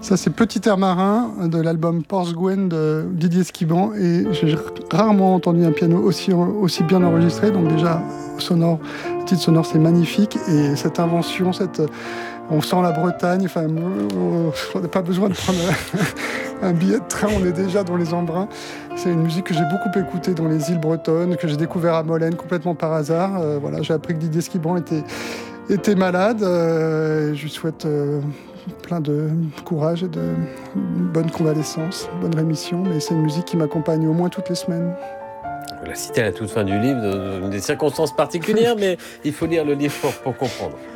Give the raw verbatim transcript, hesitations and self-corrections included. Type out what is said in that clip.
Ça, c'est Petit Air Marin de l'album Porce Gwen de Didier Esquiban. Et j'ai rarement entendu un piano aussi, aussi bien enregistré. Donc, déjà, au sonore, le titre sonore, c'est magnifique. Et cette invention, cette, on sent la Bretagne. Enfin, on n'a pas besoin de prendre un billet de train, on est déjà dans les embruns. C'est une musique que j'ai beaucoup écoutée dans les îles bretonnes, que j'ai découvert à Molène complètement par hasard. Euh, voilà, j'ai appris que Didier Esquiban était, était malade. Euh, je lui souhaite. Euh, plein de courage et de bonne convalescence, bonne rémission, mais c'est une musique qui m'accompagne au moins toutes les semaines. Vous la citez à la toute fin du livre, dans des circonstances particulières, mais il faut lire le livre pour, pour comprendre.